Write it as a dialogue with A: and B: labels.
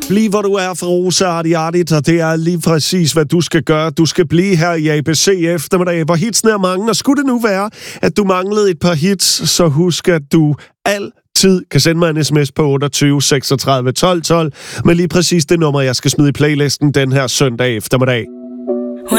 A: Bliv hvor du er, fra Rosa Ardiardit, og det er lige præcis, hvad du skal gøre. Du skal blive her i ABC eftermiddag, hvor hitsene er mange, og skulle det nu være, at du manglede et par hits, så husk, at du altid kan sende mig en sms på 28 36 12 12, med lige præcis det nummer, jeg skal smide i playlisten den her søndag eftermiddag.